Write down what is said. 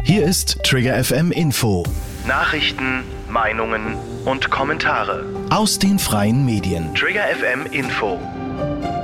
Hier ist Trigger FM Info. Nachrichten, Meinungen und Kommentare Aus den freien Medien. Trigger FM Info.